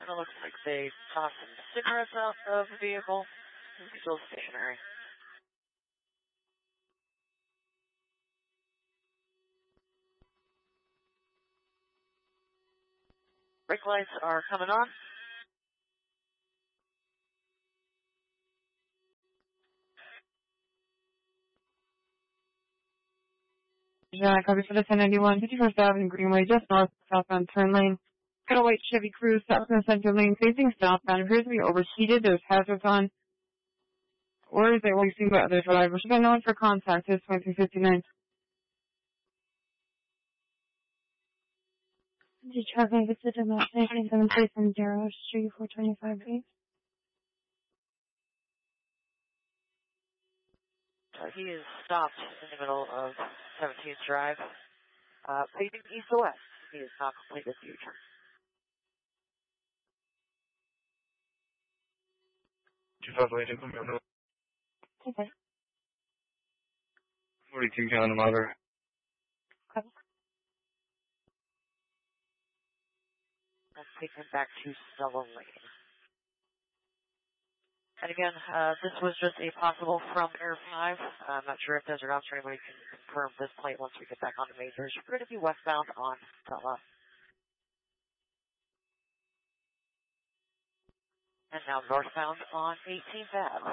And it looks like they tossed some cigarettes out of the vehicle. It's still stationary. Brake lights are coming on. Yeah, copy for the 1091, 51st Avenue Greenway, just north of southbound turn lane. Got a white Chevy Cruze, southbound center lane, facing southbound. Appears to be overheated. There's hazards on. Or is it only seen by other drivers? Should I know for contact? It's 2359. The traffic visited about 97 place on Darrow Street, 425 please. He is stopped in the middle of 17th Drive, facing east to west. He has not completed the U-turn. Okay. 42 County Mother. Okay. Let's take him back to Stella Lane. And again, this was just a possible from Air 5. I'm not sure if Desert Ops or anybody can confirm this plate once we get back onto Majors. We're going to be westbound on Stella. And now northbound on 18th Ave.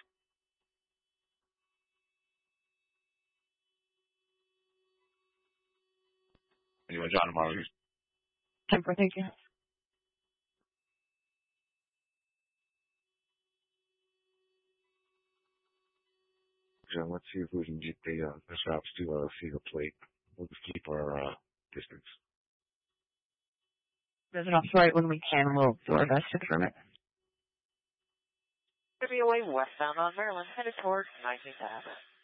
Anyway, John tomorrow. Temper, thank you. Yeah, let's see if we can get the shops to see the plate. We'll just keep our distance. There's enough right when we can. We'll do our best to confirm it. To be away westbound on Maryland, headed towards 19th Ave.